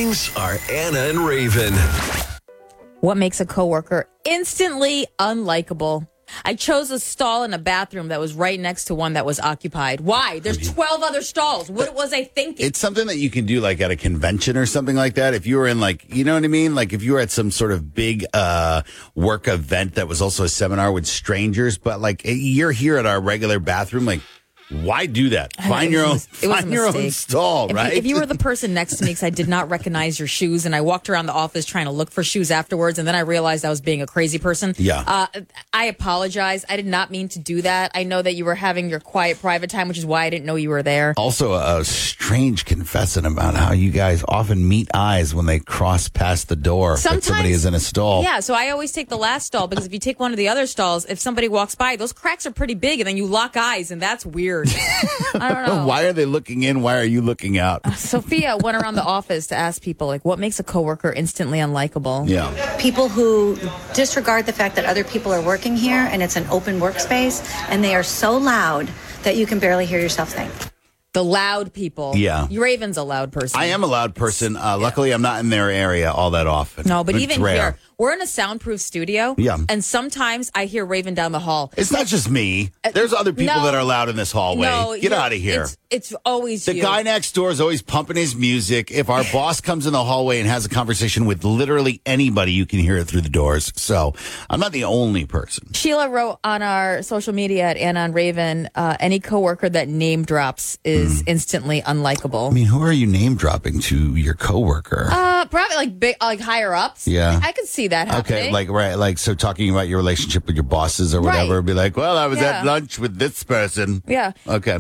These are Anna and Raven. What makes a coworker instantly unlikable? I chose a stall in a bathroom that was right next to one that was occupied. Why? There's 12 other stalls. What was I thinking? It's something that you can do like at a convention or something like that. If you were in like, you know what I mean? Like if you were at some sort of big work event that was also a seminar with strangers, but like you're here at our regular bathroom, like why do that? Find your own stall, right? If you were the person next to me, because I did not recognize your shoes, and I walked around the office trying to look for shoes afterwards, and then I realized I was being a crazy person. Yeah. I apologize. I did not mean to do that. I know that you were having your quiet, private time, which is why I didn't know you were there. Also, a strange confession about how you guys often meet eyes when they cross past the door. Sometimes that somebody is in a stall. Yeah, so I always take the last stall, because if you take one of the other stalls, if somebody walks by, those cracks are pretty big, and then you lock eyes, and that's weird. I don't know. Why are they looking in? Why are you looking out? Sophia went around the office to ask people, like, what makes a coworker instantly unlikable? Yeah. People who disregard the fact that other people are working here and it's an open workspace, and they are so loud that you can barely hear yourself think. The loud people. Yeah. Raven's a loud person. I am a loud person. Luckily, I'm not in their area all that often. No, but it's even rare. here, we're in a soundproof studio. Yeah. And sometimes I hear Raven down the hall. It's not just me. There's other people no, that are loud in this hallway. No, Get out of here. It's always The you. guy next door is always pumping his music. If our boss comes in the hallway and has a conversation with literally anybody, you can hear it through the doors. So I'm not the only person. Sheila wrote on our social media at Anna and Raven, any coworker that name drops is instantly unlikable. I mean, who are you name dropping to your coworker? Probably like big, like higher ups. Yeah. I could see that happening. Okay, so talking about your relationship with your bosses or whatever, Right. be like, well, I was Yeah. at lunch with this person. Yeah. Okay.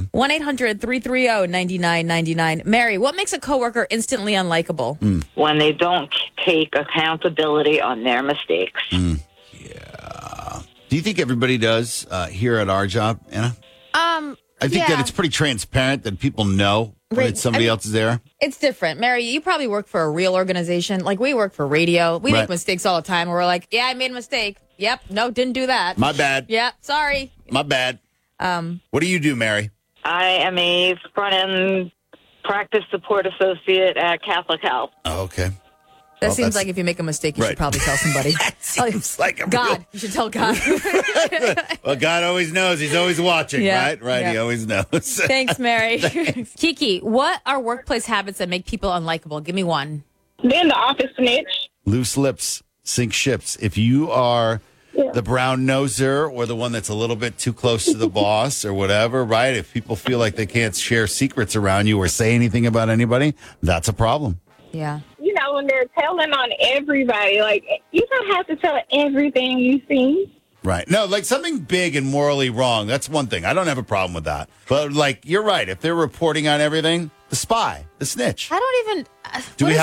1-800-330-9999. Mary, what makes a coworker instantly unlikable? When they don't take accountability on their mistakes. Do you think everybody does here at our job, Anna? I think that it's pretty transparent that people know when Right. it's somebody else's there. It's different. Mary, you probably work for a real organization. Like we work for radio. We Right. make mistakes all the time. We're like, yeah, I made a mistake. Yep. No, didn't do that. My bad. Yep. Sorry. My bad. What do you do, Mary? I am a front-end practice support associate at Catholic Health. Oh, okay. That Well, seems that's- like if you make a mistake, you Right. should probably tell somebody. Seems like a God. real- You should tell God. Well, God always knows. He's always watching, Yeah. right? Right. Yeah. He always knows. Thanks, Mary. Kiki, what are workplace habits that make people unlikable? Give me one. Then the office snitch. Loose lips sink ships. If you are the brown noser or the one that's a little bit too close to the boss or whatever, right? If people feel like they can't share secrets around you or say anything about anybody, that's a problem. Yeah. You know, when they're telling on everybody, like, you don't have to tell everything you see. Right. No, like something big and morally wrong. That's one thing. I don't have a problem with that. But like, you're right. If they're reporting on everything, the spy, the snitch. I don't even. Do we